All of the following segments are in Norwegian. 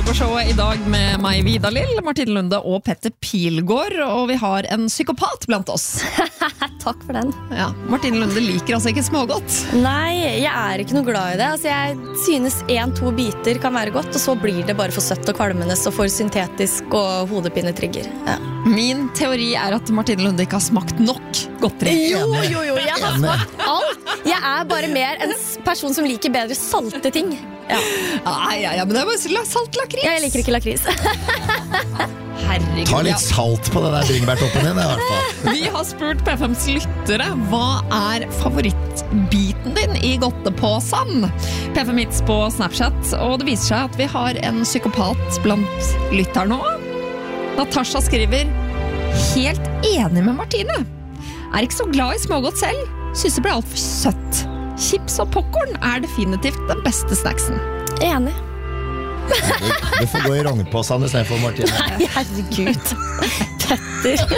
Morgenshowet I dag med meg, Vidar-Lill, Martine Lunde og Petter Pilgaard. Og vi har en psykopat blant oss. Takk for den. Ja, Martine Lunde liker altså ikke smågodt. Nei, jeg ikke noe glad I det. Altså, jeg synes 1-2 biter kan være godt, og så blir det bare for søtt og kvalmende og for syntetisk og hodepinetrigger. Ja. Min teori at Martine Lunde ikke har smakt nok godteri. Jo, jeg har smakt alt. Jeg bare mer en person som liker bedre salte ting. Ja. Ja, men det er bare salt lakris. Jeg liker ikke lakris. Herregud. Ta litt salt på den der bringebærtoppen din I hvert fall. Vi har spurt P5s lyttere, hva favorittbiten din I godtepåsen? P5 Hits på Snapchat, og det viser seg at vi har en psykopat blant lytter nå. Natasha skriver, helt enig med Martine. Ikke så glad I smågodt selv, synes det ble alt for søtt. Chips og popcorn definitivt den beste snacksen. Enig. Du får gå I rognpåsen I stedet for Martine. Nei, herregud. Petter.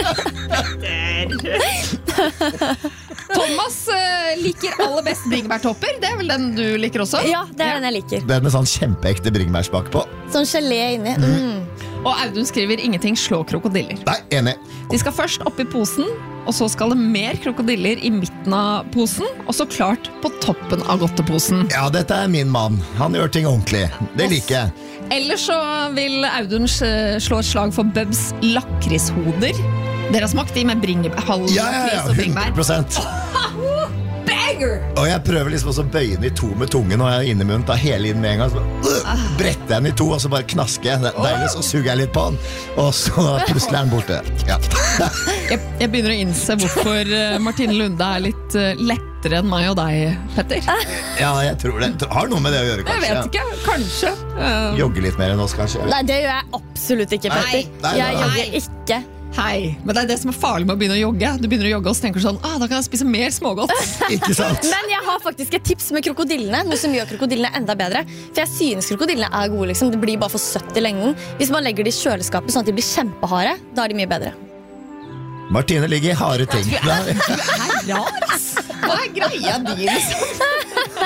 Thomas liker aller best bringebærtopper. Det vel den du liker også? Ja, det den jeg liker. Det med sånn kjempeekte bringebærsmak på. Sånn gelé inni. Og Audun skriver, ingenting slår krokodiller. Nei, enig. De skal først opp I posen, og så skal det mer krokodiller I midten av posen, og så klart på toppen av godteposen. Ja, dette min mann. Han gjør ting ordentlig. Det liker jeg. Ellers så vil Audun slå et slag for Bubs lakrishoder. Dere har smakt de med bringebær, Ja, og bringebær. 100%. Banger! Og jeg prøver liksom også å bøye den I 2 med tungen, og jeg er inne I munnen, tar hele inn med en gang, så bretter jeg den I 2, og så bare knasker jeg. Deilig, så suger jeg litt på den, og så plutselig den borte. Ja. Jeg begynner å innse hvorfor Martine Lunde litt lettere enn meg og deg, Petter. Ja, jeg tror det. Det har noe med det å gjøre, Jeg kanskje. vet ikke, kanskje. Jogge litt mer enn oss, kanskje. Nei, det gjør jeg absolutt ikke, Petter. Nei. Jeg jogger ikke. Hei, men det det som farlig med å begynne å jogge. Du begynner å jogge og så tenker du sånn, da kan jeg spise mer smågodt. Ikke sant? Men jeg har faktisk et tips med krokodillene, noe som gjør krokodillene enda bedre. For jeg synes krokodillene gode, liksom. Det blir bare for søtt I lengden. Hvis man legger de I kjøleskapet sånn at de blir kjempeharde, da de mye bedre. Martine ligger I harde ting. Du rar, ass. Hva greia di, liksom?